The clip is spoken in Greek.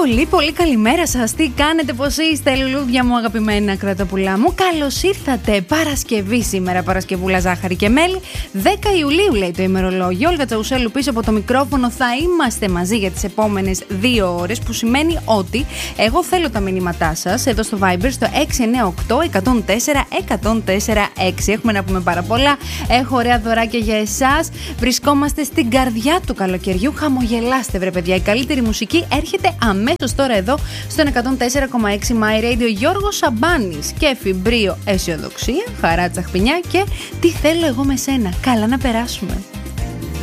Πολύ καλημέρα σας. Τι κάνετε, πώς είστε, λουλούδια μου αγαπημένα κρατοπουλά μου? Καλώς ήρθατε. Παρασκευή σήμερα, Παρασκευούλα ζάχαρη και μέλι. 10 Ιουλίου λέει το ημερολόγιο. Όλγα Τσαουσέλου πίσω από το μικρόφωνο. Θα είμαστε μαζί για τις επόμενες 2 ώρες. Που σημαίνει ότι εγώ θέλω τα μηνύματά σας εδώ στο Viber στο 698-104-104-6. Έχουμε να πούμε πάρα πολλά. Έχω ωραία δωράκια για εσάς. Βρισκόμαστε στην καρδιά του καλοκαιριού. Χαμογελάστε, βρε παιδιά. Η καλύτερη μουσική έρχεται αμέσως τώρα εδώ στον 104,6 My Radio. Γιώργος Σαμπάνης, κέφι, μπρίο, αισιοδοξία, χαρά, τσαχπινιά και τι θέλω εγώ με σένα. Καλά να περάσουμε.